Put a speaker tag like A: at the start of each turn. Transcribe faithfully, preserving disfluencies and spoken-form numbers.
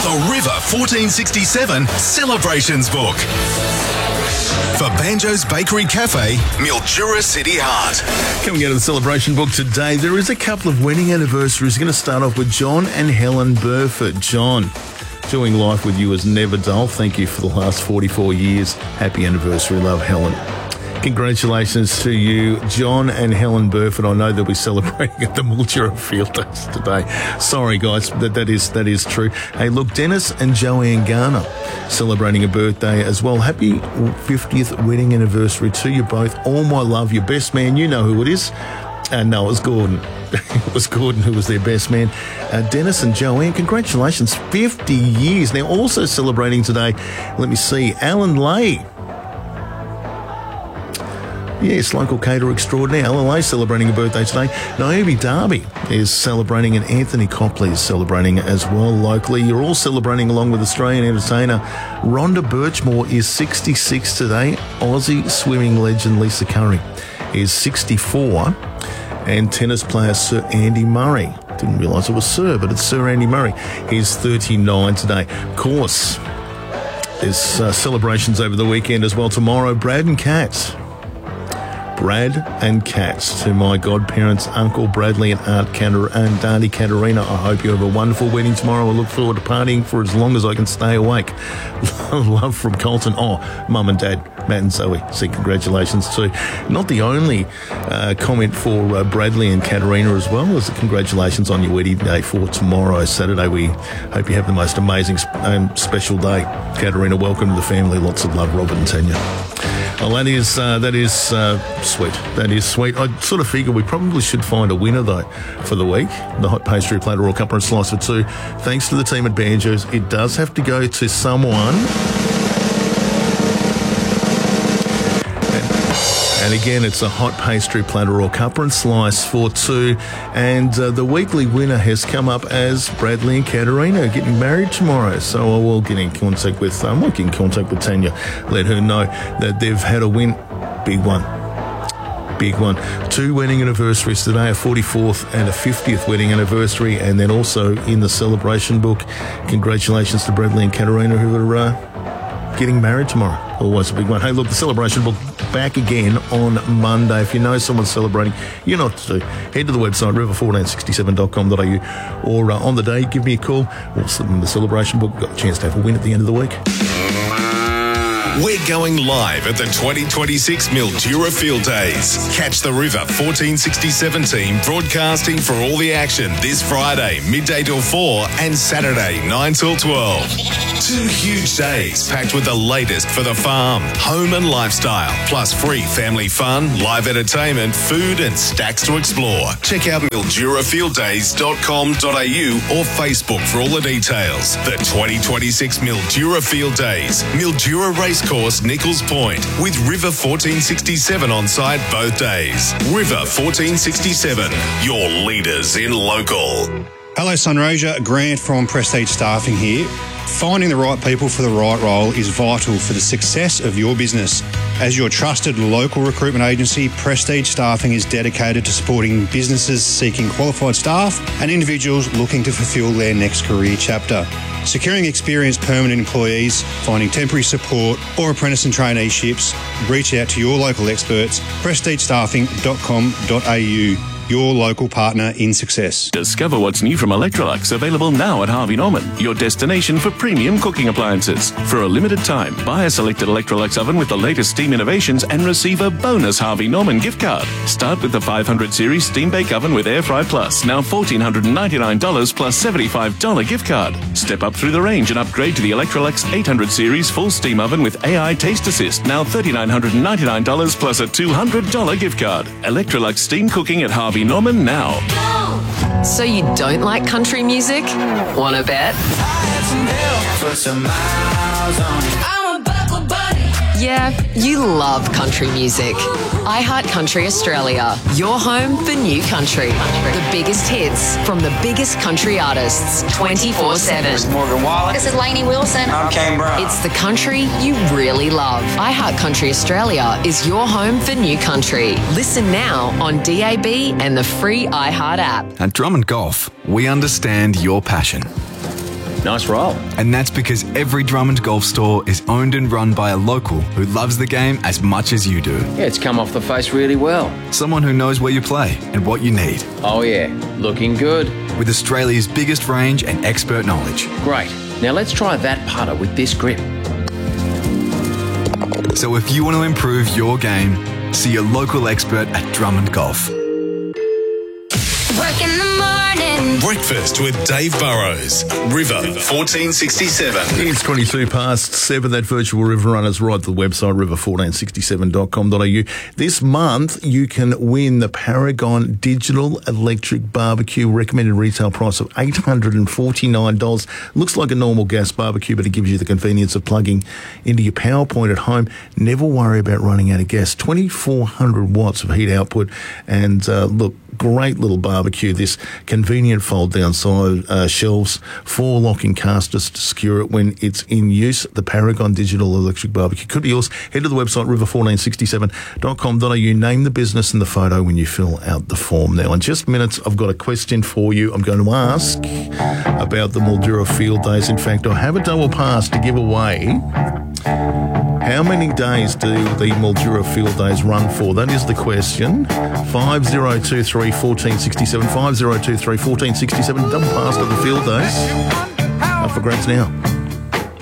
A: The River fourteen sixty-seven Celebrations Book. For Banjo's Bakery Cafe, Mildura City Heart.
B: Coming out of the celebration book today, there is a couple of wedding anniversaries. We're going to start off with John and Helen Burford. John, doing life with you is never dull. Thank you for the last forty-four years. Happy anniversary, love, Helen. Congratulations to you, John and Helen Burford. I know they'll be celebrating at the Mildura Field Days today. Sorry, guys, that, that is that is true. Hey, look, Dennis and Joanne Garner celebrating a birthday as well. Happy fiftieth wedding anniversary to you both. All my love, your best man, you know who it is. Uh, no, it was Gordon. It was Gordon who was their best man. Uh, Dennis and Joanne, congratulations, fifty years. Now, also celebrating today, let me see, Alan Lay. Yes, local caterer extraordinaire. Alan Lay celebrating a birthday today. Naomi Darby is celebrating, and Anthony Copley is celebrating as well locally. You're all celebrating along with Australian entertainer Rhonda Birchmore is sixty-six today. Aussie swimming legend Lisa Curry is sixty-four. And tennis player Sir Andy Murray. Didn't realise it was Sir, but it's Sir Andy Murray. He's thirty-nine today. Of course, there's uh, celebrations over the weekend as well. Tomorrow, Brad and Kat. Brad and Katz, to my godparents, Uncle Bradley and Aunt Katar- and Auntie Katerina. I hope you have a wonderful wedding tomorrow. I look forward to partying for as long as I can stay awake. Love from Colton. Oh, Mum and Dad, Matt and Zoe, say congratulations too. Not the only uh, comment for uh, Bradley and Katerina as well as the congratulations on your wedding day for tomorrow, Saturday. We hope you have the most amazing um, special day. Katerina, welcome to the family. Lots of love, Robert and Tanya. Well, that is uh, that is uh, sweet. That is sweet. I sort of figure we probably should find a winner, though, for the week. The hot pastry platter or cuppa and slice for two. Thanks to the team at Banjo's. It does have to go to someone. And again, it's a hot pastry platter or cuppa and slice for two. And uh, the weekly winner has come up as Bradley and Katerina getting married tomorrow. So I will get in contact with, I might get in contact with Tanya, let her know that they've had a win. Big one. Big one. Two wedding anniversaries today, a forty-fourth and a fiftieth wedding anniversary. And then also in the celebration book, congratulations to Bradley and Katerina who are uh, getting married tomorrow. Always a big one. Hey, look, the celebration book back again on Monday. If you know someone's celebrating, you know what to do. Head to the website, river one four six seven dot com dot a u, or uh, on the day, give me a call. We'll slip in the celebration book. Got a chance to have a win at the end of the week.
A: We're going live at the twenty twenty-six Mildura Field Days. Catch the River fourteen sixty-seven team broadcasting for all the action this Friday, midday till four, and Saturday, nine till twelve. Two huge days packed with the latest for the farm, home and lifestyle, plus free family fun, live entertainment, food and stacks to explore. Check out mildura field days dot com dot a u or Facebook for all the details. The twenty twenty-six Mildura Field Days, Mildura Racecourse, Nichols Point, with River fourteen sixty-seven on site both days. River fourteen sixty-seven, your leaders in local.
C: Hello, Sunraysia. Grant from Prestige Staffing here. Finding the right people for the right role is vital for the success of your business. As your trusted local recruitment agency, Prestige Staffing is dedicated to supporting businesses seeking qualified staff and individuals looking to fulfil their next career chapter. Securing experienced permanent employees, finding temporary support or apprentice and traineeships, reach out to your local experts, prestige staffing dot com dot a u. Your local partner in success.
D: Discover what's new from Electrolux, available now at Harvey Norman, your destination for premium cooking appliances. For a limited time, buy a selected Electrolux oven with the latest steam innovations and receive a bonus Harvey Norman gift card. Start with the five hundred series Steam Bake Oven with Air Fry Plus, now one thousand four hundred ninety-nine dollars plus seventy-five dollars gift card. Step up through the range and upgrade to the Electrolux eight hundred series Full Steam Oven with A I Taste Assist, now one thousand three hundred ninety-nine dollars plus a two hundred dollars gift card. Electrolux Steam Cooking at Harvey Norman now.
E: So you don't like country music? Wanna bet? Yeah, you love country music. iHeart Country Australia, your home for new country. The biggest hits from the biggest country artists, twenty-four seven.
F: This is Morgan Wallen.
G: This is Lainey Wilson.
F: I'm Kane Brown.
E: It's the country you really love. iHeart Country Australia is your home for new country. Listen now on D A B and the free iHeart app.
H: At Drummond Golf, we understand your passion.
F: Nice roll.
G: And that's because every Drummond Golf store is owned and run by a local who loves the game as much as you do.
F: Yeah, it's come off the face really well.
G: Someone who knows where you play and what you need.
F: Oh yeah, looking good.
G: With Australia's biggest range and expert knowledge.
F: Great. Now let's try that putter with this grip.
G: So if you want to improve your game, see your local expert at Drummond Golf.
A: Work in the morning. Breakfast with Dave Burrows. River fourteen sixty-seven.
B: It's twenty-two past seven. That virtual river runner's right to the website, river fourteen sixty-seven dot com dot a u. This month, you can win the Paragon Digital Electric Barbecue, recommended retail price of eight hundred forty-nine dollars. Looks like a normal gas barbecue, but it gives you the convenience of plugging into your power point at home. Never worry about running out of gas. twenty-four hundred watts of heat output. And uh, look, great little barbecue. This convenient fold-down side uh, shelves, four locking casters to secure it when it's in use. The Paragon Digital Electric Barbecue could be yours. Head to the website, river fourteen sixty-seven dot com dot a u. Name the business and the photo when you fill out the form. Now, in just minutes, I've got a question for you. I'm going to ask about the Mildura Field Days. In fact, I have a double pass to give away. How many days do the Mildura Field Days run for? That is the question. five oh two three, one four six seven, five oh two three, one four six seven, double pass to the Field Days. Up for grabs now.